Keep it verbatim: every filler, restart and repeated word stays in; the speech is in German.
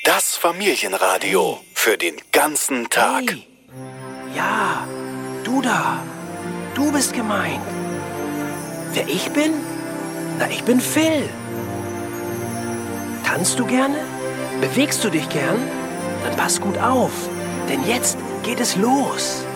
Das Familienradio für den ganzen Tag. Hey. Ja, du da. Du bist gemeint. Wer ich bin? Na, ich bin Phil. Tanzt du gerne? Bewegst du dich gern? Dann pass gut auf, denn jetzt geht es los.